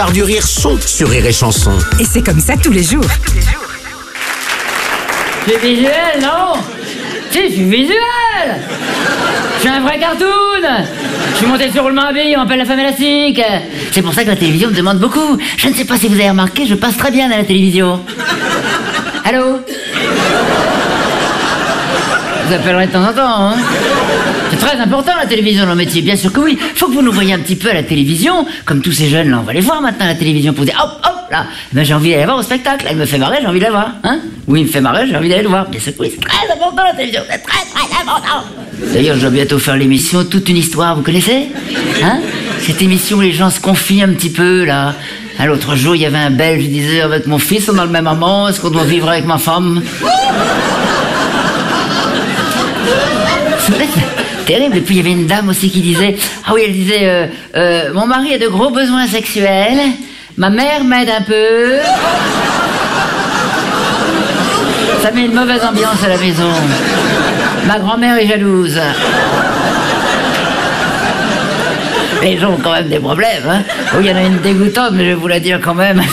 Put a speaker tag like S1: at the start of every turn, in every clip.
S1: Par du rire sont sur Rire et Chanson.
S2: Et c'est comme ça tous les jours.
S3: Je suis visuel, non? Si, je suis visuel! Je suis un vrai cartoon! Je suis monté sur roulement à billes, on m'appelle la femme élastique. C'est pour ça que la télévision me demande beaucoup. Je ne sais pas si vous avez remarqué, je passe très bien à la télévision. Allô? Vous appellerez de temps en temps, hein? C'est très important la télévision dans le métier, bien sûr que oui. Faut que vous nous voyez un petit peu à la télévision, comme tous ces jeunes là, on va les voir maintenant à la télévision pour dire hop hop là, ben j'ai envie d'aller voir au spectacle, elle me fait marrer, j'ai envie de la voir, hein? Oui, il me fait marrer, j'ai envie d'aller le voir. Bien sûr que oui, c'est très important la télévision, c'est très très important. D'ailleurs, je dois bientôt faire l'émission Toute une histoire, vous connaissez? Hein? Cette émission où les gens se confient un petit peu là. L'autre jour, il y avait un Belge qui disait avec mon fils, on a le même amant, est-ce qu'on doit vivre avec ma femme? Terrible. Et puis il y avait une dame aussi qui disait, ah oui, elle disait, mon mari a de gros besoins sexuels, ma mère m'aide un peu. Ça met une mauvaise ambiance à la maison. Ma grand-mère est jalouse. Les gens ont quand même des problèmes, hein. Oh, il y en a une dégoûtante, mais je vais vous la dire quand même.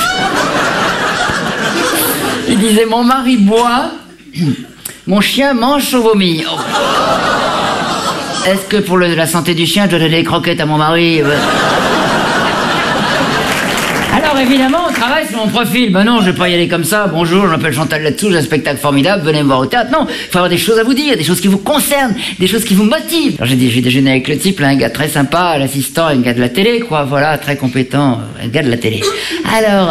S3: Il disait, mon mari boit, mon chien mange au vomi. Oh. Est-ce que pour la santé du chien, je dois donner des croquettes à mon mari? Alors évidemment, on travaille sur mon profil. Ben non, je vais pas y aller comme ça. Bonjour, je m'appelle Chantal là-dessous, j'ai un spectacle formidable, venez me voir au théâtre. Non, il faut avoir des choses à vous dire, des choses qui vous concernent, des choses qui vous motivent. Alors j'ai dit, je vais déjeuner avec le type, là, un gars très sympa, l'assistant, un gars de la télé, quoi, voilà, très compétent, un gars de la télé. Alors,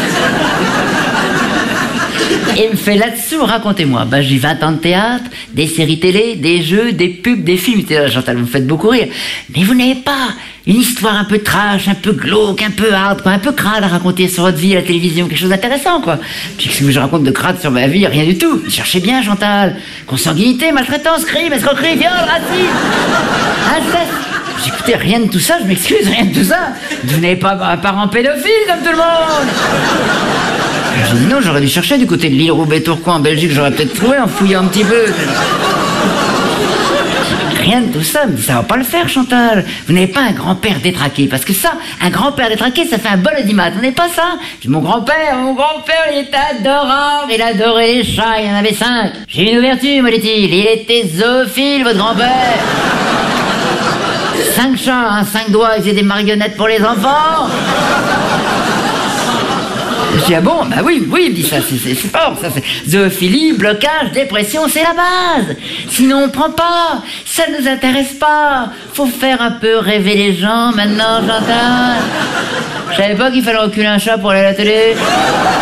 S3: il me fait là-dessous, racontez-moi. Ben, j'ai 20 ans de théâtre, des séries télé, des jeux, des pubs, des films. Chantal, vous me faites beaucoup rire. Mais vous n'avez pas une histoire un peu trash, un peu glauque, un peu hard, quoi, un peu crade à raconter sur votre vie à la télévision, quelque chose d'intéressant, quoi. Puis ce que je raconte de crade sur ma vie, rien du tout. Cherchez bien, Chantal. Consanguinité, maltraitance, crime, escroquerie, viol, racisme, inceste. J'écoutais rien de tout ça, je m'excuse, rien de tout ça. Vous n'avez pas un parent pédophile comme tout le monde. J'ai dit non, j'aurais dû chercher du côté de l'île Roubaix-Tourcoing en Belgique, j'aurais peut-être trouvé en fouillant un petit peu. Rien de tout ça, mais ça va pas le faire, Chantal. Vous n'avez pas un grand-père détraqué, parce que ça, un grand-père détraqué, ça fait un bol audimat. Vous n'avez pas ça? Mon grand-père, il était adorable, il adorait les chats, il y en avait 5. J'ai une ouverture, me dit-il, il était zoophile, votre grand-père. 5 chats, hein, 5 doigts, il faisait des marionnettes pour les enfants. Je dis, ah bon, bah oui, il me dit ça, c'est fort, ça, c'est zoophilie, blocage, dépression, c'est la base. Sinon, on prend pas, ça ne nous intéresse pas. Faut faire un peu rêver les gens, maintenant, Chantal. Je savais pas qu'il fallait reculer un chat pour aller à la télé.